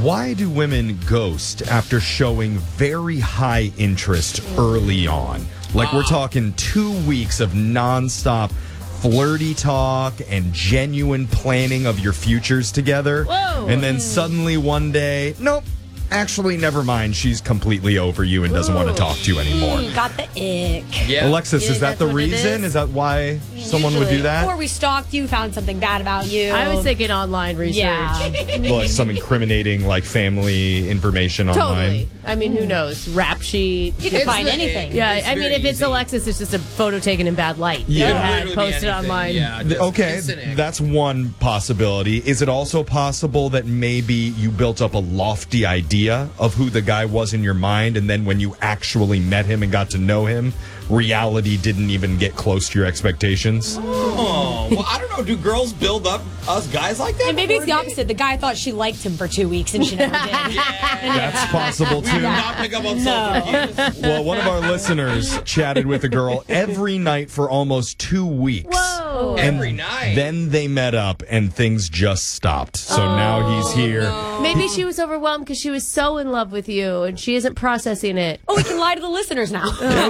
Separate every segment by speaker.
Speaker 1: Why do women ghost after showing very high interest early on? Like we're talking 2 weeks of nonstop flirty talk and genuine planning of your futures together.
Speaker 2: Whoa.
Speaker 1: And then suddenly one day, nope. Actually, never mind. She's completely over you and doesn't want to talk to you anymore.
Speaker 3: Got the ick.
Speaker 4: Yeah.
Speaker 1: Alexis, is that the
Speaker 2: that's what it
Speaker 1: reason?
Speaker 2: is?
Speaker 1: Is that why someone would do that?
Speaker 3: Or we stalked you, found something bad about you.
Speaker 2: I was thinking online research.
Speaker 3: Yeah.
Speaker 1: Like some incriminating, like family information online.
Speaker 2: Totally. I mean, who knows? Rap sheet.
Speaker 3: You can
Speaker 4: It's
Speaker 3: find
Speaker 4: the-
Speaker 3: anything.
Speaker 2: Yeah,
Speaker 4: It's
Speaker 2: I mean,
Speaker 4: very
Speaker 2: if it's
Speaker 4: easy.
Speaker 2: Alexis, it's just a photo taken in bad light.
Speaker 1: Yeah.
Speaker 2: That
Speaker 4: Could
Speaker 2: had
Speaker 4: literally be
Speaker 2: posted
Speaker 4: anything.
Speaker 2: online.
Speaker 4: Yeah, just
Speaker 1: Okay,
Speaker 4: instant ick.
Speaker 1: that's one possibility. Is it also possible that maybe you built up a lofty idea of who the guy was in your mind, and then when you actually met him and got to know him, reality didn't even get close to your expectations?
Speaker 4: Oh, well, I don't know. Do girls build up us guys like that?
Speaker 3: And maybe it's the
Speaker 4: before a date?
Speaker 3: opposite. The guy thought she liked him for 2 weeks and she never did.
Speaker 1: That's possible
Speaker 4: We do
Speaker 1: too.
Speaker 4: not pick up on social cues.
Speaker 1: Well, one of our listeners chatted with a girl every night for almost 2 weeks.
Speaker 2: Whoa.
Speaker 1: And
Speaker 4: Every night.
Speaker 1: Then they met up and things just stopped. So now he's here.
Speaker 2: Maybe she was overwhelmed because she was so in love with you and she isn't processing it.
Speaker 3: Oh, we can lie to the listeners now.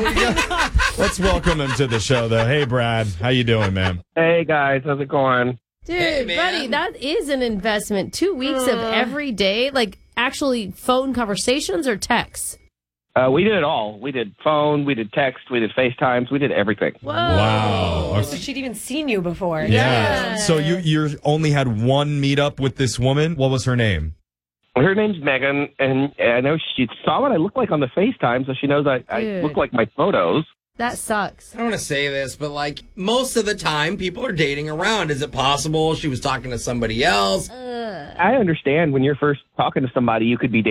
Speaker 1: Let's welcome him to the show, though. Hey, Brad. How you doing, man?
Speaker 5: Hey guys, how's it going?
Speaker 2: Dude,
Speaker 4: Hey, man.
Speaker 2: buddy, that is an investment. 2 weeks of every day, like actually phone conversations or texts?
Speaker 5: We did it all. We did phone, we did text, we did FaceTimes, we did everything.
Speaker 2: Whoa.
Speaker 1: Wow.
Speaker 3: So she'd even seen you before.
Speaker 1: Yeah. So you only had one meetup with this woman. What was her name?
Speaker 5: Her name's Megan, and I know she saw what I look like on the FaceTime, so she knows I
Speaker 2: Dude.
Speaker 5: look like my photos.
Speaker 2: That sucks.
Speaker 4: I don't want to say this, but like most of the time, people are dating around. Is it possible she was talking to somebody else?
Speaker 5: I understand when you're first talking to somebody, you could be